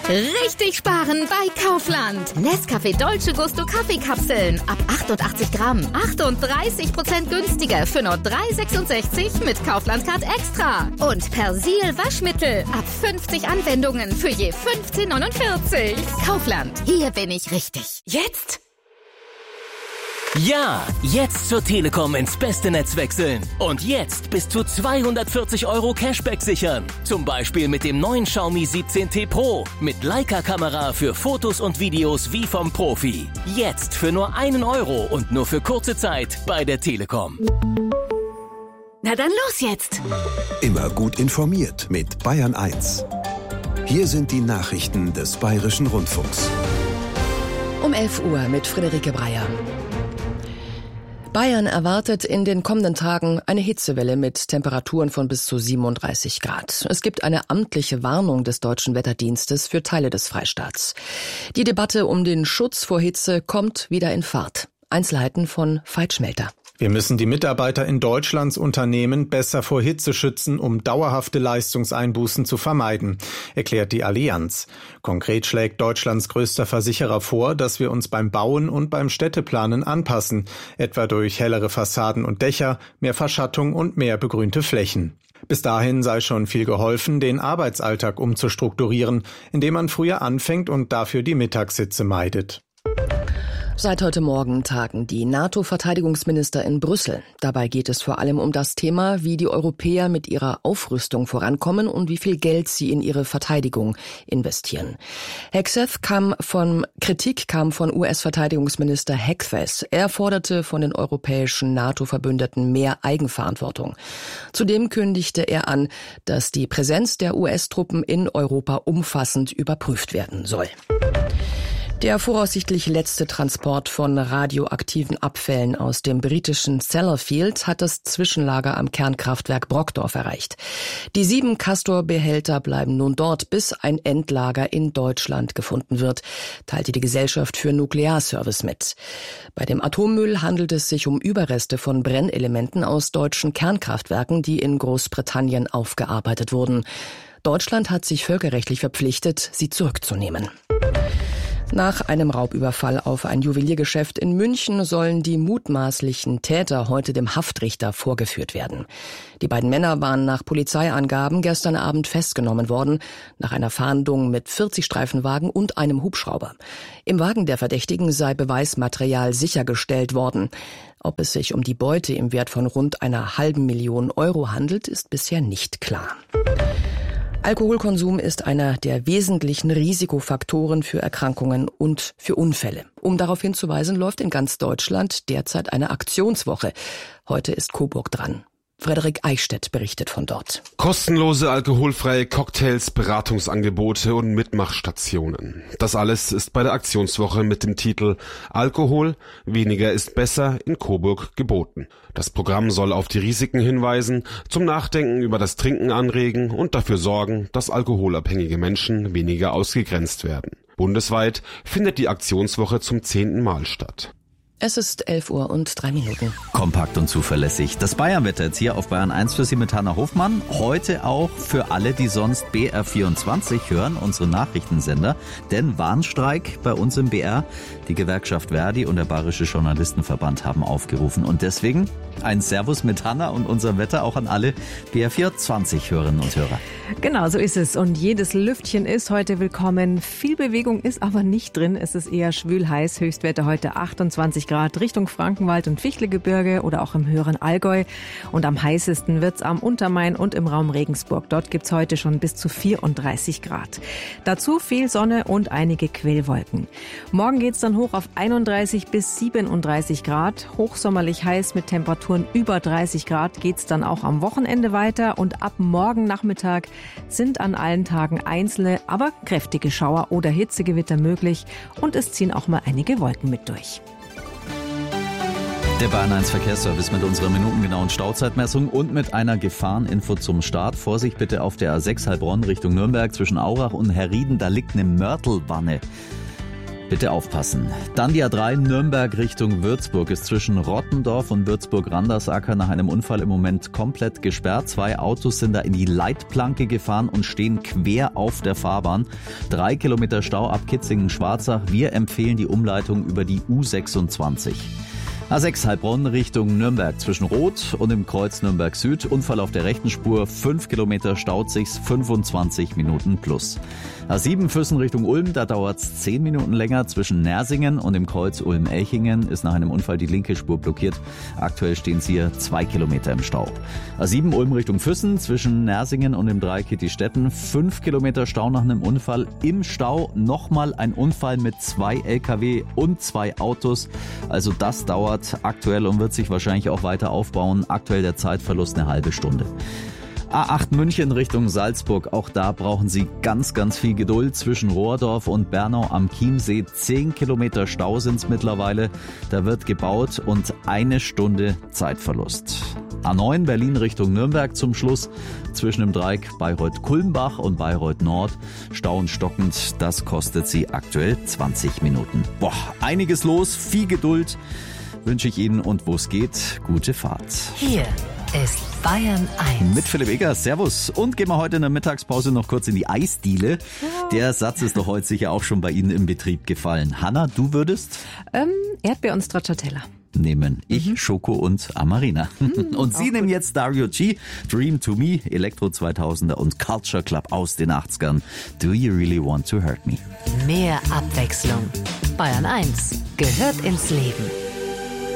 Richtig sparen bei Kaufland. Nescafé Dolce Gusto Kaffeekapseln ab 88 Gramm. 38% günstiger für nur 3,66 mit Kaufland-Card Extra. Und Persil Waschmittel ab 50 Anwendungen für je 15,49. Kaufland, hier bin ich richtig. Jetzt? Ja, jetzt zur Telekom ins beste Netz wechseln. Und jetzt bis zu 240 € Cashback sichern. Zum Beispiel mit dem neuen Xiaomi 17T Pro. Mit Leica-Kamera für Fotos und Videos wie vom Profi. Jetzt für nur 1 € und nur für kurze Zeit bei der Telekom. Na dann los jetzt. Immer gut informiert mit Bayern 1. Hier sind die Nachrichten des Bayerischen Rundfunks. Um 11 Uhr mit Friederike Breyer. Bayern erwartet in den kommenden Tagen eine Hitzewelle mit Temperaturen von bis zu 37 Grad. Es gibt eine amtliche Warnung des Deutschen Wetterdienstes für Teile des Freistaats. Die Debatte um den Schutz vor Hitze kommt wieder in Fahrt. Einzelheiten von Veit Schmelter. Wir müssen die Mitarbeiter in Deutschlands Unternehmen besser vor Hitze schützen, um dauerhafte Leistungseinbußen zu vermeiden, erklärt die Allianz. Konkret schlägt Deutschlands größter Versicherer vor, dass wir uns beim Bauen und beim Städteplanen anpassen, etwa durch hellere Fassaden und Dächer, mehr Verschattung und mehr begrünte Flächen. Bis dahin sei schon viel geholfen, den Arbeitsalltag umzustrukturieren, indem man früher anfängt und dafür die Mittagshitze meidet. Seit heute Morgen tagen die NATO-Verteidigungsminister in Brüssel. Dabei geht es vor allem um das Thema, wie die Europäer mit ihrer Aufrüstung vorankommen und wie viel Geld sie in ihre Verteidigung investieren. Kritik kam von US-Verteidigungsminister Hegseth. Er forderte von den europäischen NATO-Verbündeten mehr Eigenverantwortung. Zudem kündigte er an, dass die Präsenz der US-Truppen in Europa umfassend überprüft werden soll. Der voraussichtlich letzte Transport von radioaktiven Abfällen aus dem britischen Sellafield hat das Zwischenlager am Kernkraftwerk Brokdorf erreicht. Die 7 Castor-Behälter bleiben nun dort, bis ein Endlager in Deutschland gefunden wird, teilte die Gesellschaft für Nuklearservice mit. Bei dem Atommüll handelt es sich um Überreste von Brennelementen aus deutschen Kernkraftwerken, die in Großbritannien aufgearbeitet wurden. Deutschland hat sich völkerrechtlich verpflichtet, sie zurückzunehmen. Nach einem Raubüberfall auf ein Juweliergeschäft in München sollen die mutmaßlichen Täter heute dem Haftrichter vorgeführt werden. Die beiden Männer waren nach Polizeiangaben gestern Abend festgenommen worden, nach einer Fahndung mit 40 Streifenwagen und einem Hubschrauber. Im Wagen der Verdächtigen sei Beweismaterial sichergestellt worden. Ob es sich um die Beute im Wert von rund 500.000 € handelt, ist bisher nicht klar. Alkoholkonsum ist einer der wesentlichen Risikofaktoren für Erkrankungen und für Unfälle. Um darauf hinzuweisen, läuft in ganz Deutschland derzeit eine Aktionswoche. Heute ist Coburg dran. Frederik Eichstädt berichtet von dort. Kostenlose alkoholfreie Cocktails, Beratungsangebote und Mitmachstationen. Das alles ist bei der Aktionswoche mit dem Titel Alkohol, weniger ist besser in Coburg geboten. Das Programm soll auf die Risiken hinweisen, zum Nachdenken über das Trinken anregen und dafür sorgen, dass alkoholabhängige Menschen weniger ausgegrenzt werden. Bundesweit findet die Aktionswoche zum 10. Mal statt. Es ist 11:03 Uhr. Kompakt und zuverlässig. Das Bayernwetter jetzt hier auf Bayern 1 für Sie mit Hanna Hofmann. Heute auch für alle, die sonst BR24 hören, unsere Nachrichtensender. Denn Warnstreik bei uns im BR. Die Gewerkschaft Verdi und der Bayerische Journalistenverband haben aufgerufen. Und deswegen ein Servus mit Hanna und unserem Wetter auch an alle BR24-Hörerinnen und Hörer. Genau, so ist es. Und jedes Lüftchen ist heute willkommen. Viel Bewegung ist aber nicht drin. Es ist eher schwül heiß. Höchstwerte heute 28 Grad Richtung Frankenwald und Fichtelgebirge oder auch im höheren Allgäu. Und am heißesten wird's am Untermain und im Raum Regensburg. Dort gibt's heute schon bis zu 34 Grad. Dazu viel Sonne und einige Quellwolken. Morgen geht's dann hoch auf 31 bis 37 Grad. Hochsommerlich heiß mit Temperaturen über 30 Grad geht's dann auch am Wochenende weiter. Und ab morgen Nachmittag sind an allen Tagen einzelne, aber kräftige Schauer oder Hitzegewitter möglich. Und es ziehen auch mal einige Wolken mit durch. Der Bayern 1 Verkehrsservice mit unserer minutengenauen Stauzeitmessung und mit einer Gefahreninfo zum Start. Vorsicht bitte auf der A6 Heilbronn Richtung Nürnberg zwischen Aurach und Herrieden. Da liegt eine Mörtelwanne. Bitte aufpassen. Dann die A3 Nürnberg Richtung Würzburg ist zwischen Rottendorf und Würzburg-Randersacker nach einem Unfall im Moment komplett gesperrt. 2 Autos sind da in die Leitplanke gefahren und stehen quer auf der Fahrbahn. 3 Kilometer Stau ab Kitzingen-Schwarzach. Wir empfehlen die Umleitung über die U26. A6 Heilbronn Richtung Nürnberg zwischen Rot und dem Kreuz Nürnberg Süd. Unfall auf der rechten Spur, 5 Kilometer staut sich's, 25 Minuten plus. A7 Füssen Richtung Ulm, da dauert's 10 Minuten länger. Zwischen Nersingen und dem Kreuz Ulm-Elchingen ist nach einem Unfall die linke Spur blockiert. Aktuell stehen sie hier 2 Kilometer im Stau. A7 Ulm Richtung Füssen zwischen Nersingen und dem Dreieck Kitti-Stetten, 5 Kilometer Stau nach einem Unfall. Im Stau nochmal ein Unfall mit 2 LKW und 2 Autos. Also das dauert aktuell und wird sich wahrscheinlich auch weiter aufbauen. Aktuell der Zeitverlust eine halbe Stunde. A8 München Richtung Salzburg, auch da brauchen Sie ganz, ganz viel Geduld. Zwischen Rohrdorf und Bernau am Chiemsee 10 Kilometer Stau sind's mittlerweile. Da wird gebaut und 1 Stunde Zeitverlust. A9 Berlin Richtung Nürnberg zum Schluss. Zwischen dem Dreieck Bayreuth-Kulmbach und Bayreuth-Nord. Stau und stockend, das kostet Sie aktuell 20 Minuten. Boah, einiges los, viel Geduld wünsche ich Ihnen und wo es geht, gute Fahrt. Hier ist Bayern 1. Mit Philipp Egger, servus. Und gehen wir heute in der Mittagspause noch kurz in die Eisdiele. Der Satz ist doch heute sicher auch schon bei Ihnen im Betrieb gefallen. Hanna, du würdest? Erdbeer und Stracciatella. Nehmen. Ich, Schoko und Amarina. Und Sie nehmen jetzt Dario G, Dream to Me, Elektro 2000er und Culture Club aus den 80ern. Do you really want to hurt me? Mehr Abwechslung. Bayern 1 gehört ins Leben.